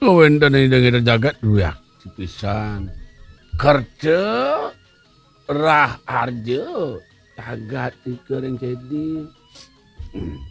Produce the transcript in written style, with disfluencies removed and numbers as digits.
Wenten denger jagat duyak pisan. Kerja rah arjo tagat dikeureng jadi.